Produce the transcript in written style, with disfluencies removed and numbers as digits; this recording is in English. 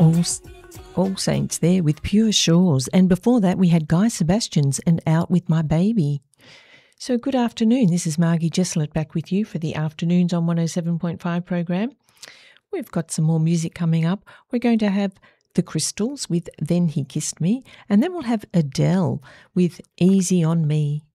All Saints there with Pure Shores. And before that, we had Guy Sebastian's and Out With My Baby. So good afternoon. This is Margie Jesselett back with you for the Afternoons on 107.5 program. We've got some more music coming up. We're going to have The Crystals with Then He Kissed Me, and then we'll have Adele with Easy on Me.